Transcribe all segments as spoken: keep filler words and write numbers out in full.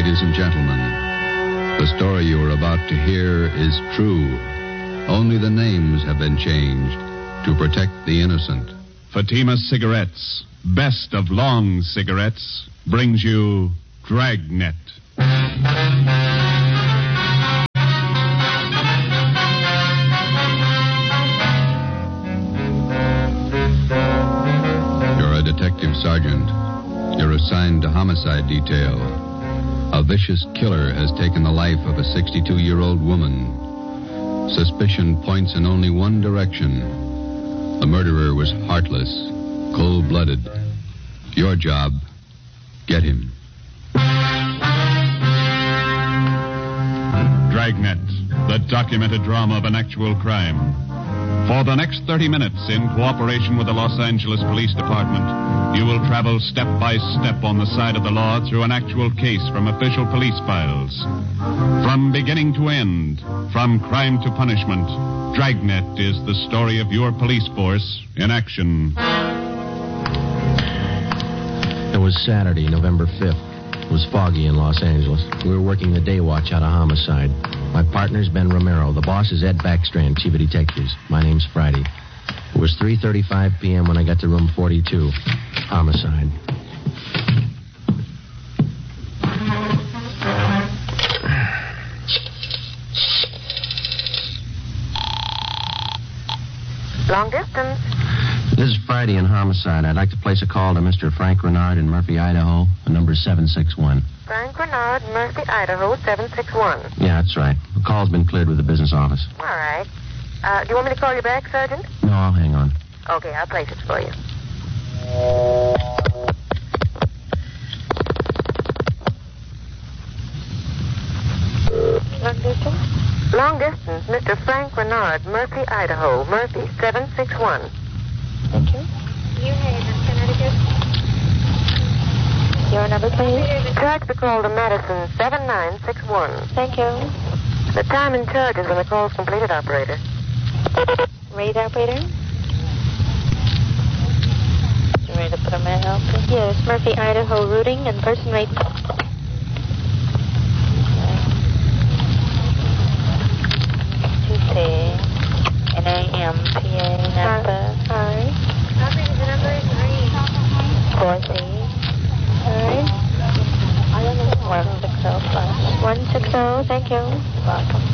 Ladies and gentlemen, the story you are about to hear is true. Only the names have been changed to protect the innocent. Fatima Cigarettes, best of long cigarettes, brings you Dragnet. You're a detective sergeant. You're assigned to homicide detail. A vicious killer has taken the life of a sixty-two-year-old woman. Suspicion points in only one direction. The murderer was heartless, cold-blooded. Your job, get him. Dragnet, the documented drama of an actual crime. For the next thirty minutes, in cooperation with the Los Angeles Police Department, you will travel step by step on the side of the law through an actual case from official police files. From beginning to end, from crime to punishment, Dragnet is the story of your police force in action. It was Saturday, November fifth. It was foggy in Los Angeles. We were working the day watch out of homicide. My partner's Ben Romero. The boss is Ed Backstrand, chief of detectives. My name's Friday. It was three thirty-five p.m. when I got to room forty-two. Homicide. Long distance. This is Friday in homicide. I'd like to place a call to Mister Frank Renard in Murphy, Idaho. The number's seven six one. Frank Renard, Murphy, Idaho, seven six one. Yeah, that's right. The call's been cleared with the business office. All right. Uh, do you want me to call you back, Sergeant? No, I'll hang on. Okay, I'll place it for you. Long distance? Long distance, Mister Frank Renard, Murphy, Idaho. Murphy, seven six one. Thank you. New Haven, Connecticut. Your number, please. Track the call to Madison, seven nine six one. Thank you. The time and charges when the call's completed, operator. Read, operator. You ready to put a man out? Yes, Murphy, Idaho, routing and person rate. T N A M P A number. Sorry. Operator, the number is three. Four three. Sorry. One six zero plus. One six zero. Thank you. Welcome.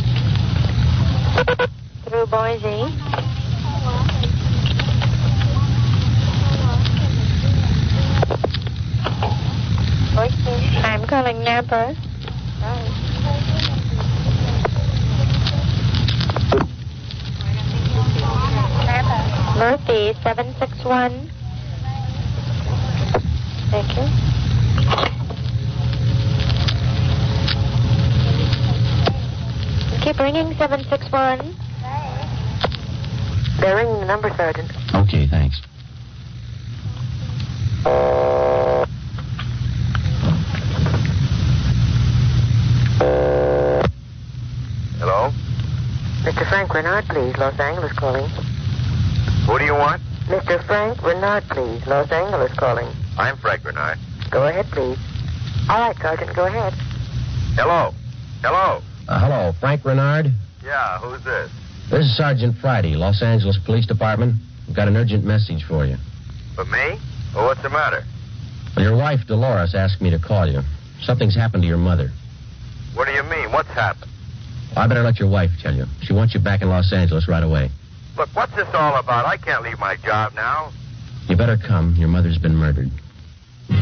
Through Boise. I'm calling Napa. Murphy, seven six one. Thank you. Keep ringing, seven six one. They're ringing the number, Sergeant. Okay, thanks. Hello? Mister Frank Renard, please. Los Angeles calling. Who do you want? Mister Frank Renard, please. Los Angeles calling. I'm Frank Renard. Go ahead, please. All right, Sergeant, go ahead. Hello? Hello? Uh, hello, Frank Renard? Yeah, who's this? This is Sergeant Friday, Los Angeles Police Department. We've got an urgent message for you. For me? Well, what's the matter? Well, your wife, Dolores, asked me to call you. Something's happened to your mother. What do you mean? What's happened? Well, I better let your wife tell you. She wants you back in Los Angeles right away. Look, what's this all about? I can't leave my job now. You better come. Your mother's been murdered.